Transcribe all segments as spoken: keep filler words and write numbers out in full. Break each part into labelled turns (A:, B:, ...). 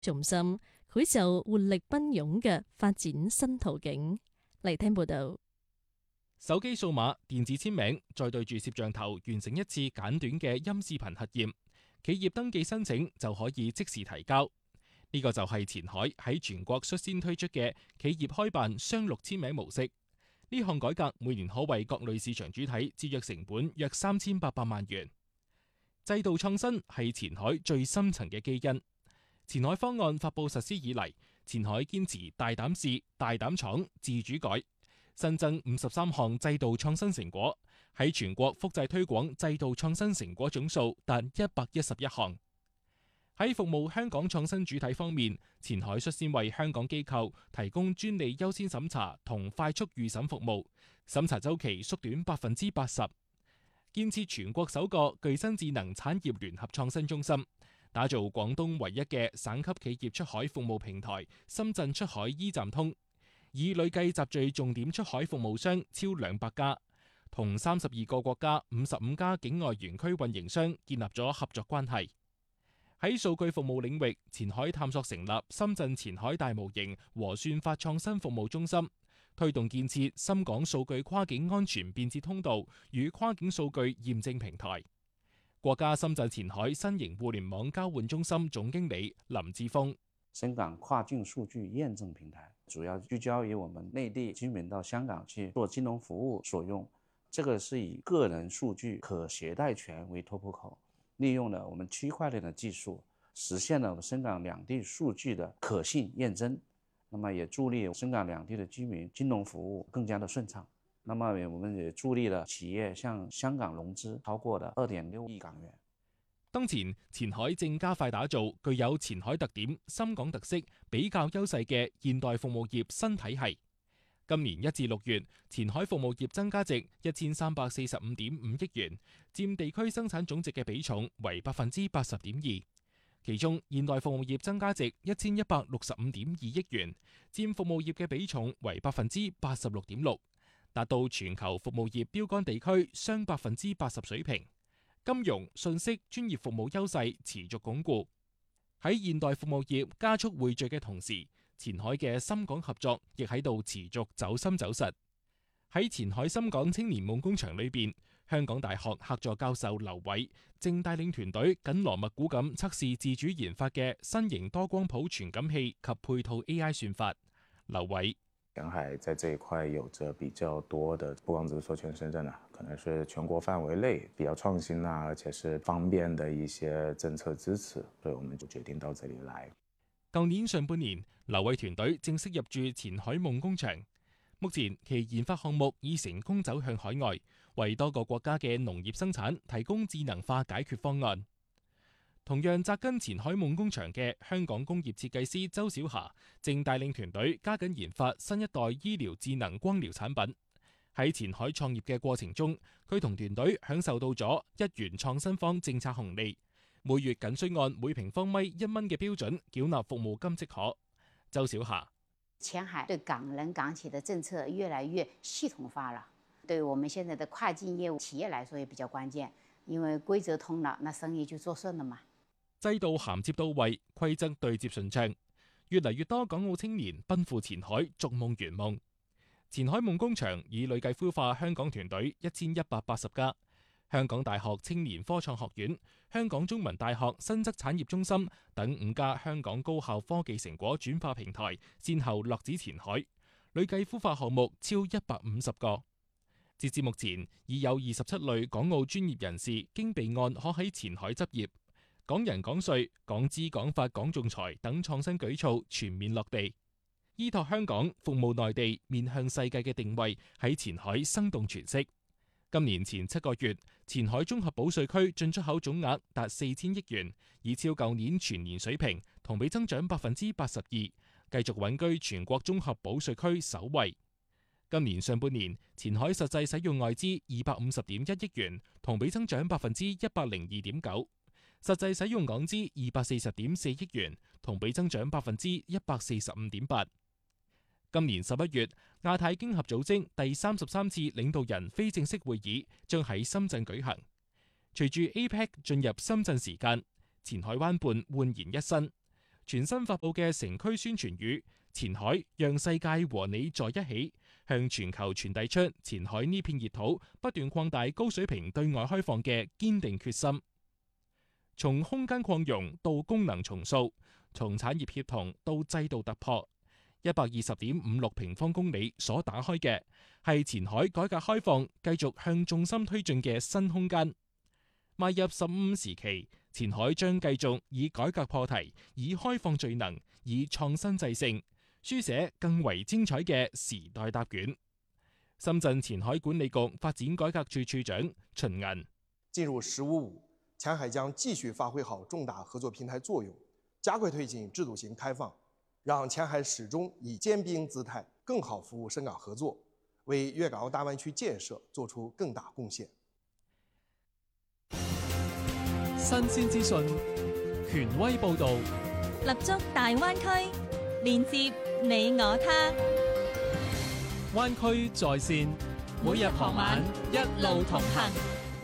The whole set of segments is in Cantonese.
A: 重心佢就活力奔湧嘅發展新途徑。嚟聽報道。
B: 手機掃碼、電子簽名，再對住攝像頭完成一次簡短嘅音視頻核驗，企業登記申請就可以即時提交。呢、這個就係前海喺全國率先推出嘅企業開辦雙錄簽名模式。呢項改革每年可為各類市場主體節約成本約三千八百萬元。制度創新係前海最深層嘅基因。前海方案發佈實施以嚟，前海堅持大膽試、大膽闖、自主改，新增五十三項制度創新成果，喺全國複製推廣制度創新成果總數達一百一十一項。喺服務香港創新主體方面，前海率先為香港機構提供專利優先審查同快速預審服務，審查週期縮短百分之八十。建設全國首個具新智能產業聯合創新中心，打造廣東唯一嘅省級企業出海服務平台深圳出海 E 站通，以累計集聚重點出海服務商超兩百家，同三十二個國家五十五家境外園區運營商建立咗合作關係。喺數據服務領域，前海探索成立深圳前海大模型和算法創新服務中心，推動建設深港數據跨境安全便捷通道與跨境數據驗證平台。國家深圳前海新型互聯網交換中心總經理林志峰：
C: 深港跨境數據驗證平台主要聚焦於我們內地居民到香港去做金融服務所用，這個是以個人數據可攜帶權為突破口，利用了我們區塊鏈的技術，實現了深港兩地數據的可信驗證，那麼也助力深港兩地的居民金融服務更加的順暢。那麼我們也助力了企業向香港融資超過了二點六億港元。
B: 當前前海正加快打造具有前海特點、深港特色、比較優勢嘅現代服務業新體系。今年一至六月，前海服務業增加值一千三百四十五點五億元，佔地區生產總值嘅比重為百分之八十點二。其中，現代服務業增加值一千一百六十五點二億元，佔服務業嘅比重為百分之八十六點六，達到全球服務業標杆地區雙百分之八十水平。金融、信息、專業服務優勢持續鞏固。喺現代服務業加速匯聚嘅同時，前海嘅深港合作亦喺度持續走深走實。喺前海深港青年夢工場裏邊，香港大學客座教授劉偉正帶領團隊緊鑼密鼓咁測試自主研發嘅新型多光譜傳感器及配套 A I 算法。劉偉：
D: 前海在這一塊有着比較多的不光只是說全深圳啊，可能是全國範圍內比較創新啊，而且是方便的一些政策支持，所以我們就決定到這裏來。
B: 舊年上半年，劉偉團隊正式入駐前海夢工場。目前其研發項目已成功走向海外，為多個國家嘅農業生產提供智能化解決方案。同樣扎根前海夢工場嘅香港工業設計師周小霞，正帶領團隊加緊研發新一代醫療智能光療產品。喺前海創業嘅過程中，佢同團隊享受到咗一元創新方政策紅利，每月僅需按每平方米一蚊嘅標準繳納服務金即可。周小霞：
E: 前海對港人港企的政策越來越系統化了，對我們現在的跨境業務企業來說也比較關鍵，因為規則通了，那生意就做順了嘛。
B: 制度銜接到位，規則對接順暢，越嚟越多港澳青年奔赴前海逐夢圓夢。前海夢工場已累計孵化香港團隊一千一百八十家，香港大學青年科創學院、香港中文大學新質產業中心等五家香港高校科技成果轉化平台先後落址前海，累計孵化項目超一百五十個。截至目前，已有二十七類港澳專業人士經備案可喺前海執業。港人港稅、港資港法港仲裁等創新舉措全面落地，依託香港服務內地面向世界嘅定位喺前海生動詮釋。今年前七個月，前海綜合保稅區進出口總額達四千億元，已超舊年全年水平，同比增長百分之八十二，繼續穩居全國綜合保稅區首位。今年上半年，前海實際使用外資二百五十點一億元，同比增長百分之一百零二點九。實際使用港資二百四十點四億元，同比增長百分之一百四十五點八。今年十一月，亞太經合組織第三十三次領導人非正式會議將喺深圳舉行。隨住 A P E C 進入深圳時間，前海灣畔煥然一新。 全新發布嘅城區宣傳語「前海讓世界和你在一起」，向全球傳遞出前海呢片熱土不斷擴大高水平對外開放嘅堅定決心。從空間擴容到功能重塑，從產業協同到制度突破，一百二十點五六平方公里所打開嘅係前海改革開放繼續向重心推進嘅新空間。邁入十五時期，前海將繼續以改革破題，以開放聚能，以創新制勝，書寫更為精彩嘅時代答卷。深圳前海管理局發展改革處處長秦銀：
F: 進入“十五五”，前海將繼續發揮好重大合作平台作用，加快推進制度型開放，讓前海始終以尖兵姿態，更好服務深港合作，為粵港澳大灣區建設作出更大貢獻。
G: 新鮮資訊，權威報導，
H: 立足大灣區，連接你我他。
G: 灣區在線，每日傍晚一路同行。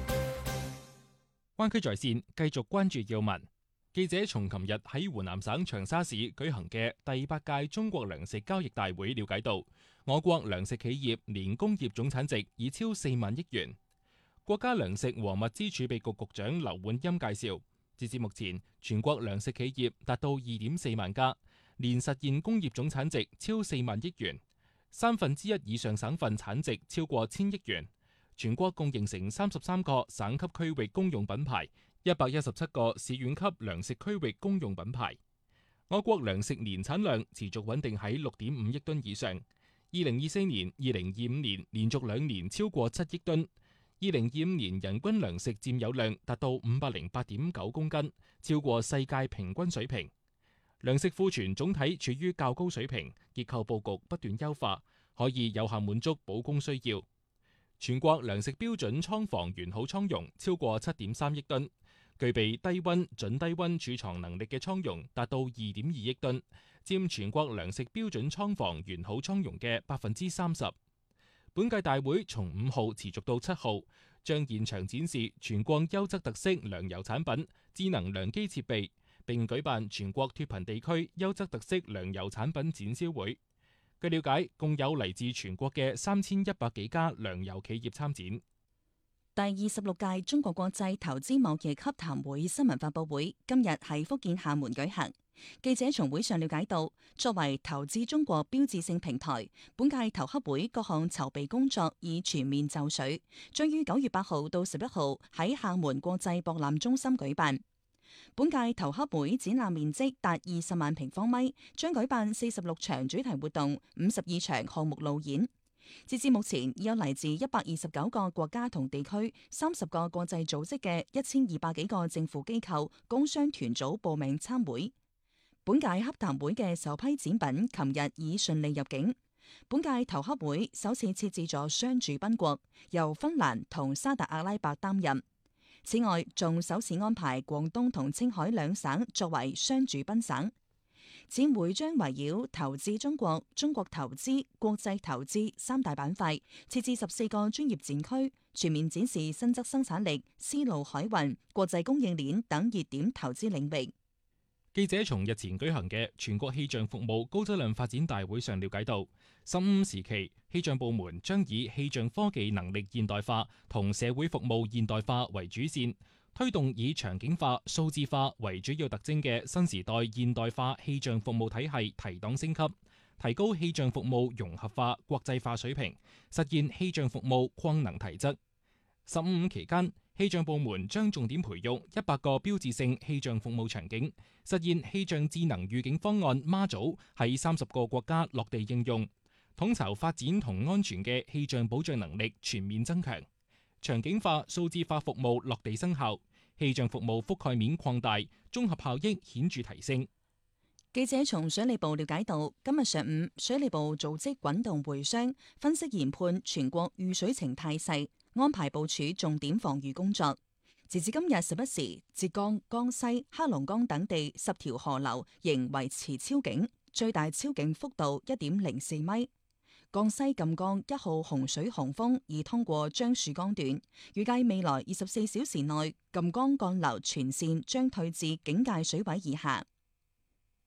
B: 灣區在線繼續關注要聞。記者從琴日喺湖南省長沙市舉行嘅第八屆中國糧食交易大會了解到，我國糧食企業年工業總產值已超四萬億元。國家糧食和物資儲備局局長劉煥鑫介紹，截至目前，全國糧食企業達到二點四萬家，年實現工業總產值超四萬億元，三分之一以上省份產值超過千億元。全國共形成三十三個省級區域公用品牌，一百一十七個市縣級糧食區域公用品牌。我國糧食年產量持續穩定喺六點五億噸以上，二零二四年、二零二五年連續兩年超過七億噸。二零二五年人均糧食佔有量達到五百零八點九公斤，超過世界平均水平。糧食庫存總體處於較高水平，結構佈局不斷優化，可以有效滿足保供需要。全國糧食標準倉房完好倉容超過七點三億噸，具備低溫、準低溫儲藏能力嘅倉容達到二點二億噸，佔全國糧食標準倉房完好倉容嘅百分之三十。本屆大會從五號持續到七號，將現場展示全國優質特色糧油產品、智能糧機設備，並舉辦全國脫貧地區優質特色糧油產品展銷會。據了解，共有嚟自全國嘅三千一百幾家糧油企業參展。
I: 第二十六屆中國國際投資貿易洽談會新聞發佈會今日喺福建廈門舉行。記者從會上了解到，作為投資中國標誌性平台，本屆投洽會各項籌備工作已全面就緒，將於九月八號到十一號喺廈門國際博覽中心舉辦。本屆投洽會展覽面積達二十萬平方米，將舉辦四十六場主題活動、五十二場項目路演。截至目前，已有嚟自一百二十九個國家同地區、三十個國際組織嘅一千二百幾個政府機構、工商團組報名參會。本屆洽談會嘅首批展品琴日已順利入境。本屆投洽會首次設置咗雙主賓國，由芬蘭同沙特阿拉伯擔任。此外，仲首次安排廣東同青海兩省作為雙主賓省。展會將圍繞投資中國、中國投資、國際投資三大板塊，設置十四個專業展區，全面展示新質生產力、絲路海運、國際供應鏈等熱點投資領域。
B: 記者從日前舉行嘅全國氣象服務高質量發展大會上了解到，十五時期氣象部門將以氣象科技能力現代化同社會服務現代化為主線，推動以場景化、數字化為主要特徵嘅新時代現代化氣象服務體系提檔升級，提高氣象服務融合化、國際化水平，實現氣象服務擴能提質。十五五期間，氣象部門將重點培育一百個標誌性氣象服務場景，實現氣象智能預警方案媽祖喺三十個國家落地應用，統籌發展同安全嘅氣象保障能力全面增強，場景化、數字化服務落地生效，氣象服務覆蓋面擴大，綜合效益顯著提升。
I: 記者從水利部了解到，今日上午水利部組織滾動會商，分析研判全國遇水情態勢，安排部署重點防禦工作。截至今日十一時，浙江、江西、黑龍江等地十條河流仍維持超警，最大超警幅度一點零四米。江西贛江一號洪水洪峰已通過樟樹江段，預計未來二十四小時內贛江幹流全線將退至警戒水位以下。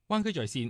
B: 灣區在線